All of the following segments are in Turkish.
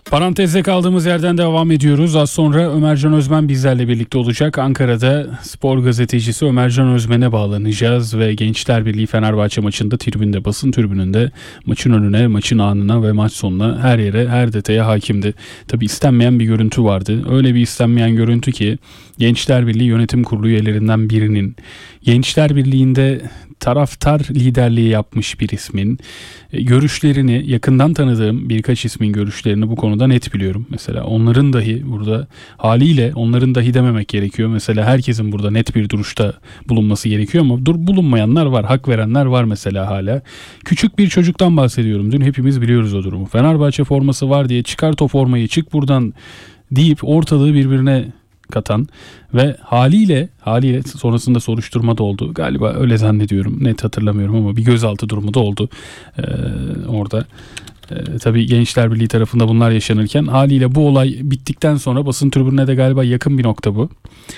Parantezde kaldığımız yerden devam ediyoruz. Az sonra Ömercan Özmen bizlerle birlikte olacak. Ankara'da spor gazetecisi Ömercan Özmen'e bağlanacağız ve Gençler Birliği Fenerbahçe maçında tribünde, basın tribününde maçın önüne, maçın anına ve maç sonuna her yere, her detaya hakimdi. Tabii istenmeyen bir görüntü vardı. Öyle bir istenmeyen görüntü ki Gençler Birliği Yönetim Kurulu üyelerinden birinin Gençler Birliği'nde taraftar liderliği yapmış bir ismin görüşlerini, yakından tanıdığım birkaç ismin görüşlerini bu konuda net biliyorum. Mesela onların dahi burada, haliyle onların dahi dememek gerekiyor. Mesela herkesin burada net bir duruşta bulunması gerekiyor ama bulunmayanlar var, hak verenler var mesela hala. Küçük bir çocuktan bahsediyorum. Dün hepimiz biliyoruz o durumu. Fenerbahçe forması var diye çıkart o formayı, çık buradan deyip ortalığı birbirine katan ve haliyle sonrasında soruşturma da oldu. Galiba öyle zannediyorum. Net hatırlamıyorum ama bir gözaltı durumu da oldu orada. Tabii Gençler Birliği tarafında bunlar yaşanırken haliyle bu olay bittikten sonra basın tribününe de galiba yakın bir nokta bu.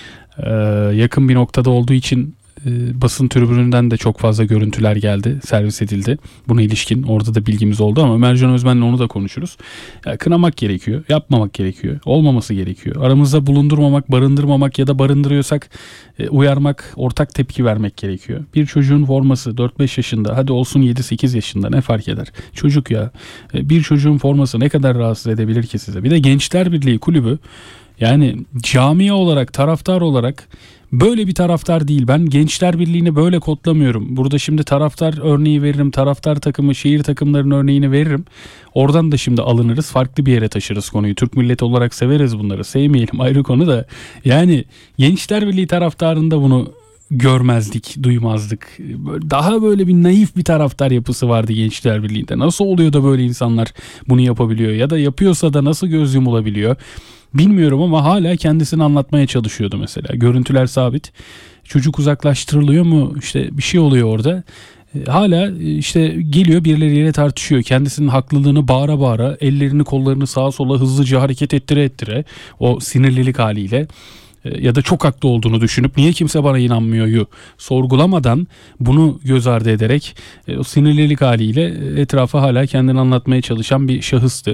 Yakın bir noktada olduğu için basın tribününden de çok fazla görüntüler geldi, servis edildi. Buna ilişkin orada da bilgimiz oldu ama Ömercan Özmen'le onu da konuşuruz. Ya, kınamak gerekiyor, yapmamak gerekiyor, olmaması gerekiyor. Aramızda bulundurmamak, barındırmamak ya da barındırıyorsak uyarmak, ortak tepki vermek gerekiyor. Bir çocuğun forması 4-5 yaşında, hadi olsun 7-8 yaşında, ne fark eder? Çocuk ya. Bir çocuğun forması ne kadar rahatsız edebilir ki size? Bir de Gençler Birliği kulübü, yani camia olarak, taraftar olarak böyle bir taraftar değil. Ben Gençler Birliği'ni böyle kodlamıyorum. Burada şimdi taraftar örneği veririm. Taraftar takımı, şehir takımlarının örneğini veririm. Oradan da şimdi alınırız. Farklı bir yere taşırız konuyu. Türk milleti olarak severiz bunları. Sevmeyelim, ayrı konu da. Yani Gençler Birliği taraftarında bunu görmezdik, duymazdık. Daha böyle bir naif bir taraftar yapısı vardı Gençler Birliği'nde. Nasıl oluyor da böyle insanlar bunu yapabiliyor? Ya da yapıyorsa da nasıl göz yumulabiliyor? Bilmiyorum ama hala kendisini anlatmaya çalışıyordu mesela. Görüntüler sabit. Çocuk uzaklaştırılıyor mu? İşte bir şey oluyor orada. Hala işte geliyor birileriyle tartışıyor. Kendisinin haklılığını bağıra bağıra, ellerini kollarını sağa sola hızlıca hareket ettire ettire, o sinirlilik haliyle ya da çok haklı olduğunu düşünüp niye kimse bana inanmıyor sorgulamadan, bunu göz ardı ederek o sinirlilik haliyle etrafa hala kendini anlatmaya çalışan bir şahıstı.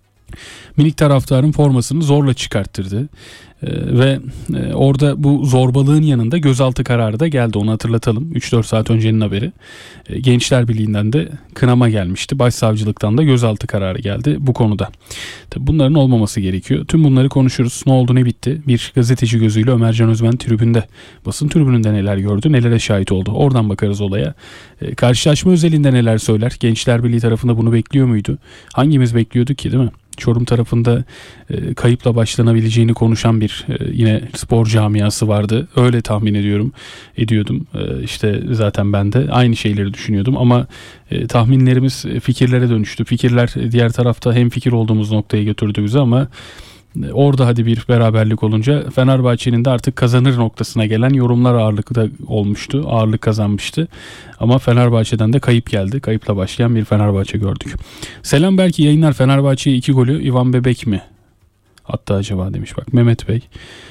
Minik taraftarın formasını zorla çıkarttırdı ve orada bu zorbalığın yanında gözaltı kararı da geldi, onu hatırlatalım. 3-4 saat öncenin haberi. Gençler Birliği'nden de kınama gelmişti. Başsavcılıktan da gözaltı kararı geldi bu konuda. Tabii bunların olmaması gerekiyor. Tüm bunları konuşuruz. Ne oldu ne bitti? Bir gazeteci gözüyle Ömercan Özmen tribünde, basın tribününde neler gördü, nelere şahit oldu? Oradan bakarız olaya. Karşılaşma özelinde neler söyler? Gençler Birliği tarafında bunu bekliyor muydu? Hangimiz bekliyorduk ki, değil mi? Çorum tarafında kayıpla başlanabileceğini konuşan bir yine spor camiası vardı. Öyle tahmin ediyordum. İşte zaten ben de aynı şeyleri düşünüyordum ama tahminlerimiz fikirlere dönüştü. Fikirler diğer tarafta hemfikir olduğumuz noktaya götürdü bizi ama orada hadi bir beraberlik olunca Fenerbahçe'nin de artık kazanır noktasına gelen yorumlar ağırlıkta olmuştu. Ağırlık kazanmıştı. Ama Fenerbahçe'den de kayıp geldi. Kayıpla başlayan bir Fenerbahçe gördük. Selam belki yayınlar, Fenerbahçe'ye 2 golü Ivan Bebek mi hatta acaba demiş bak Mehmet Bey.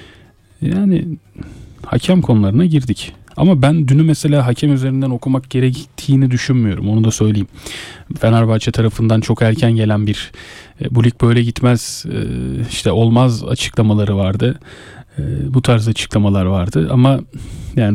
Yani hakem konularına girdik. Ama ben dünü mesela hakem üzerinden okumak gerektiğini düşünmüyorum. Onu da söyleyeyim. Fenerbahçe tarafından çok erken gelen bir bu lig böyle gitmez, işte olmaz açıklamaları vardı. Bu tarz açıklamalar vardı ama yani